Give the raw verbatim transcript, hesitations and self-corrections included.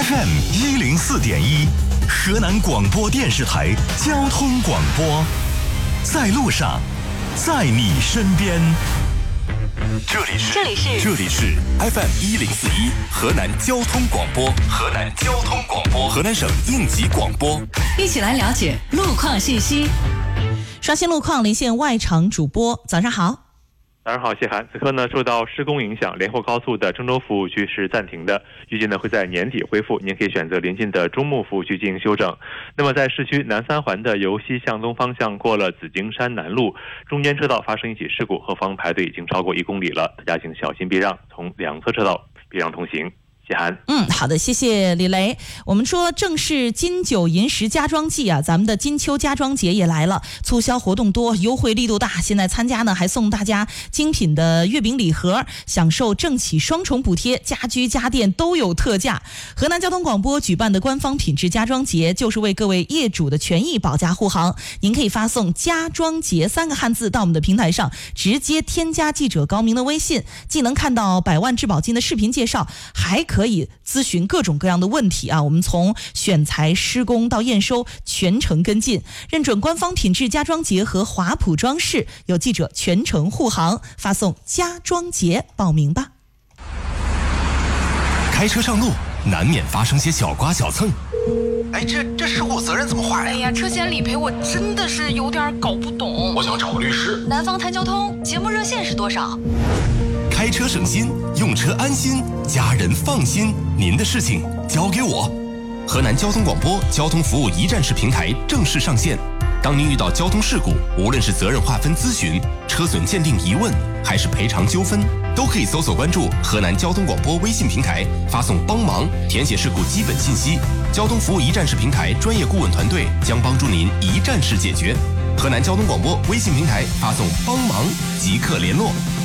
F M 一零四点一，河南广播电视台交通广播，在路上，在你身边。这里是这里是这里是 F M 一零四一河南交通广播，河南交通广播，河南省应急广播， 一起来了解路况信息。 刷新路况，连线外场主播，早上好。 早上好，谢涵。此刻呢，受到施工影响，连霍高速的郑州服务区是暂停的，预计呢会在年底恢复。您可以选择临近的中牟服务区进行修整。那么在市区南三环的由西向东方向过了紫荆山南路，中间车道发生一起事故，后方排队已经超过一公里了，大家请小心避让，从两侧车道避让通行。 嗯，好的，谢谢李雷。我们说正是金九银十家装季啊，咱们的金秋家装节也来了，促销活动多，优惠力度大。现在参加呢，还送大家精品的月饼礼盒，享受政企双重补贴，家居家电都有特价。河南交通广播举办的官方品质家装节，就是为各位业主的权益保驾护航。您可以发送家装节三个汉字到我们的平台上，直接添加记者高明的微信，既能看到百万质保金的视频介绍，还可以可以咨询各种各样的问题啊！我们从选材、施工到验收全程跟进，认准官方品质家装节和华普装饰，有记者全程护航，发送家装节报名吧。 开车上路难免发生些小刮小蹭， 哎，这这事故责任怎么划呀？ 哎呀，车险理赔我真的是有点搞不懂。 我想找个律师。 南方谈交通节目热线是多少？ 开车省心，用车安心，家人放心，您的事情交给我。河南交通广播交通服务一站式平台正式上线。当您遇到交通事故，无论是责任划分咨询、车损鉴定疑问，还是赔偿纠纷，都可以搜索关注河南交通广播微信平台，发送帮忙，填写事故基本信息。交通服务一站式平台专业顾问团队将帮助您一站式解决。河南交通广播微信平台发送帮忙即刻联络。